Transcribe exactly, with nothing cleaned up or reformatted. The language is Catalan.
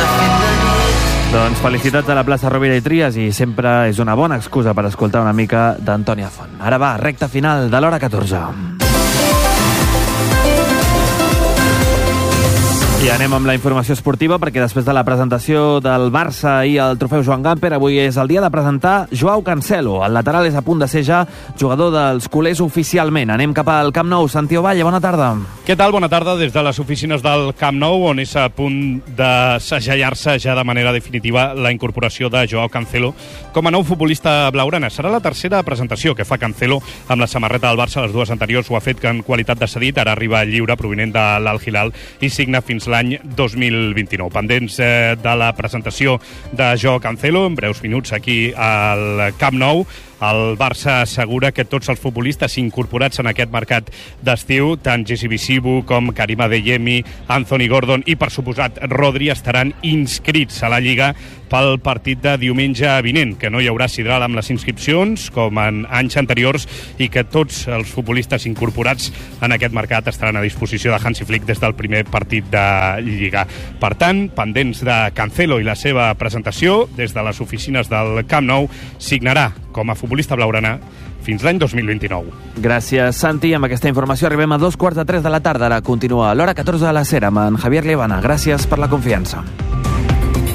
Doncs felicitats a la plaça Rovira i Trias i sempre és una bona excusa per escoltar una mica d'Antònia Font. Ara va, recta final de l'hora catorze. I anem amb la informació esportiva perquè després de la presentació del Barça i el trofeu Joan Gamper, avui és el dia de presentar Joao Cancelo. El lateral és a punt de ser ja jugador dels culers oficialment. Anem cap al Camp Nou. Santi Ovalle, bona tarda. Què tal? Bona tarda des de les oficines del Camp Nou, on és a punt de segellar-se ja de manera definitiva la incorporació de Joao Cancelo com a nou futbolista blaugrana. Serà la tercera presentació que fa Cancelo amb la samarreta del Barça. Les dues anteriors ho ha fet en qualitat de cedit, ara arriba lliure provinent de l'Al Hilal i signa fins l'any dos mil vint-i-nou. Pendents eh, de la presentació de Joao Cancelo, en breus minuts aquí al Camp Nou. El Barça assegura que tots els futbolistes incorporats en aquest mercat d'estiu, tant Jesse Visibu com Karim Adeyemi, Anthony Gordon i, per suposat, Rodri, estaran inscrits a la Lliga pel partit de diumenge vinent, que no hi haurà sidral amb les inscripcions, com en anys anteriors, i que tots els futbolistes incorporats en aquest mercat estaran a disposició de Hansi Flick des del primer partit de Lliga. Per tant, pendents de Cancelo i la seva presentació, des de les oficines del Camp Nou, signarà com a futbolista blaugrana fins l'any dos mil vint-i-nou. Gràcies, Santi. Amb aquesta informació arribem a dos quarts de tres de la tarda. Ara continua l'hora catorze de la sera amb en Javier Liebana. Gràcies per la confiança.